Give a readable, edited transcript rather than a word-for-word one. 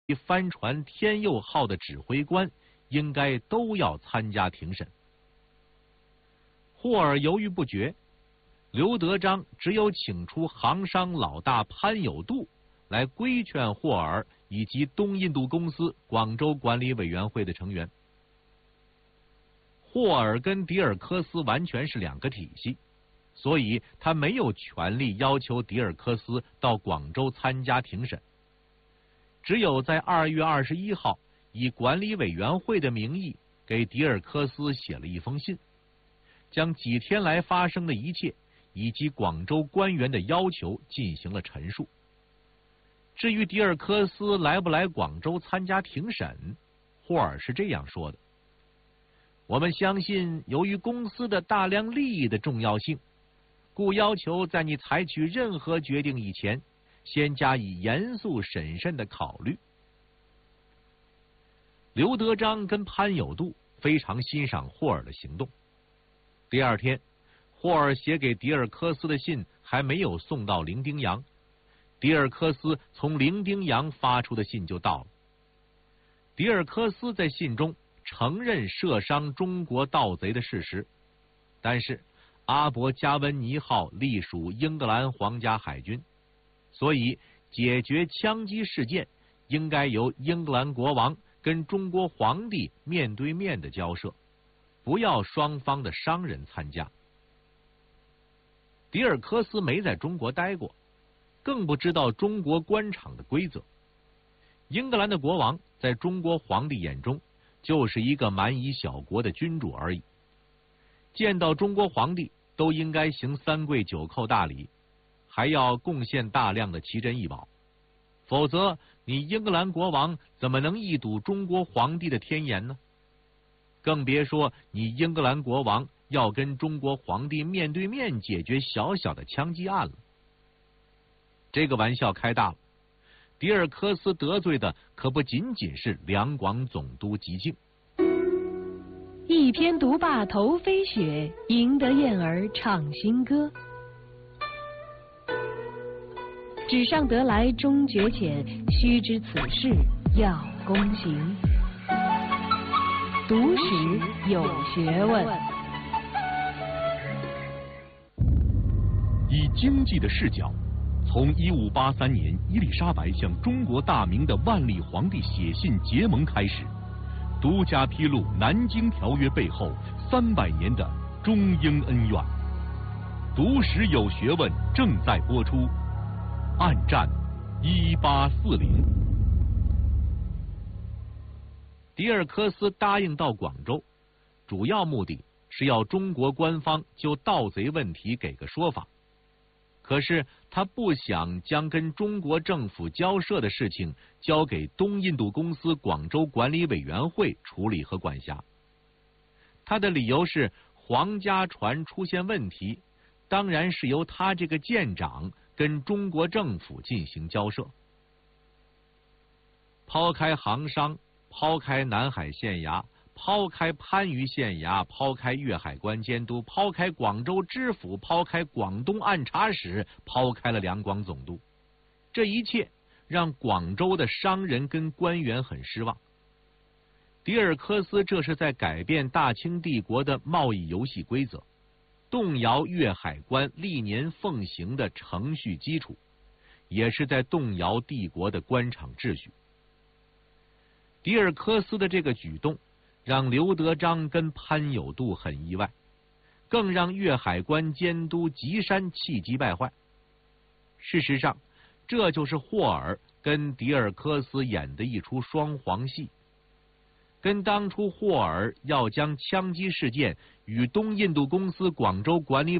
帆船天佑号的指挥官应该都要参加庭审。霍尔犹豫不决，刘德章只有请出航商老大潘有度来规劝霍尔以及东印度公司广州管理委员会的成员。霍尔跟迪尔科斯完全是两个体系，所以他没有权利要求迪尔科斯到广州参加庭审。只有在2月21号以管理委员会的名义给迪尔科斯写了一封信，将几天来发生的一切以及广州官员的要求进行了陈述。至于迪尔科斯来不来广州参加庭审，霍尔是这样说的：我们相信由于公司的大量利益的重要性，故要求在你采取任何决定以前先加以严肃审慎的考虑。刘德章跟潘有度非常欣赏霍尔的行动。第二天，霍尔写给迪尔科斯的信还没有送到伶仃洋，迪尔科斯从伶仃洋发出的信就到了。迪尔科斯在信中承认涉伤中国盗贼的事实，但是阿伯加温尼号隶属英格兰皇家海军，所以解决枪击事件应该由英格兰国王跟中国皇帝面对面的交涉，不要双方的商人参加。迪尔科斯没在中国待过，更不知道中国官场的规则。英格兰的国王在中国皇帝眼中就是一个蛮夷小国的君主而已，见到中国皇帝都应该行3跪9叩大礼，还要贡献大量的奇珍异宝，否则你英格兰国王怎么能一睹中国皇帝的天颜呢？更别说你英格兰国王要跟中国皇帝面对面解决小小的枪击案了。这个玩笑开大了，迪尔科斯得罪的可不仅仅是两广总督吉敬。 一篇独霸头飞雪，赢得燕儿唱新歌。纸上得来终觉浅，须知此事要躬行。读史有学问。 以经济的视角，从1583年伊丽莎白向中国大明的万历皇帝写信结盟开始，独家披露南京条约背后300年的中英恩怨。读史有学问正在播出，暗战1840。 迪尔科斯答应到广州，主要目的是要中国官方就盗贼问题给个说法。可是他不想将跟中国政府交涉的事情交给东印度公司广州管理委员会处理和管辖。他的理由是皇家船出现问题，当然是由他这个舰长跟中国政府进行交涉。抛开航商，抛开南海县衙，抛开番禺县衙，抛开粤海关监督，抛开广州知府，抛开广东按察使，抛开了两广总督，这一切让广州的商人跟官员很失望。迪尔科斯这是在改变大清帝国的贸易游戏规则，动摇粤海关历年奉行的程序基础，也是在动摇帝国的官场秩序。迪尔科斯的这个举动让刘德章跟潘有度很意外，更让粤海关监督吉山气急败坏。事实上，这就是霍尔跟迪尔科斯演的一出双簧戏，跟当初霍尔要将枪击事件与东印度公司广州管理